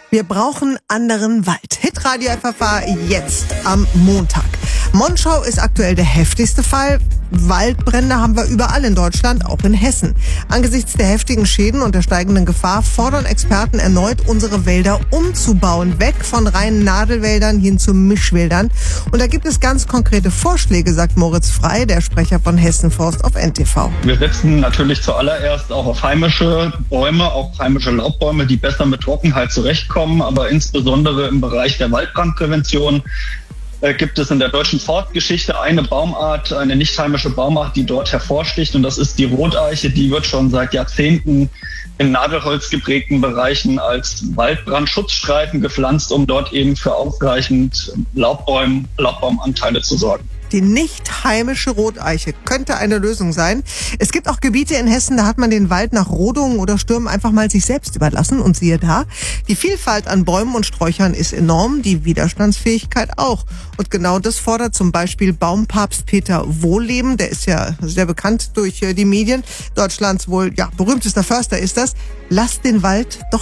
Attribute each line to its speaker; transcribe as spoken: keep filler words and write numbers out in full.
Speaker 1: Wir brauchen anderen Wald. Hitradio F F A jetzt am Montag. Monschau ist aktuell der heftigste Fall. Waldbrände haben wir überall in Deutschland, auch in Hessen. Angesichts der heftigen Schäden und der steigenden Gefahr fordern Experten erneut, unsere Wälder umzubauen. Weg von reinen Nadelwäldern hin zu Mischwäldern. Und da gibt es ganz konkrete Vorschläge, sagt Moritz Frey, der Sprecher von Hessenforst auf N T V.
Speaker 2: Wir setzen natürlich zuallererst auch auf heimische Bäume, auch heimische Laubbäume, die besser mit Trockenheit zurechtkommen. Aber insbesondere im Bereich der Waldbrandprävention äh, gibt es in der deutschen Forstgeschichte eine Baumart, eine nicht heimische Baumart, die dort hervorsticht. Und das ist die Roteiche. Die wird schon seit Jahrzehnten in Nadelholz geprägten Bereichen als Waldbrandschutzstreifen gepflanzt, um dort eben für ausreichend Laubbäume, Laubbaumanteile zu sorgen.
Speaker 1: Die nicht heimische Roteiche könnte eine Lösung sein. Es gibt auch Gebiete in Hessen, da hat man den Wald nach Rodungen oder Stürmen einfach mal sich selbst überlassen. Und siehe da, die Vielfalt an Bäumen und Sträuchern ist enorm, die Widerstandsfähigkeit auch. Und genau das fordert zum Beispiel Baumpapst Peter Wohlleben. Der ist ja sehr bekannt durch die Medien. Deutschlands wohl ja berühmtester Förster ist das. Lasst den Wald doch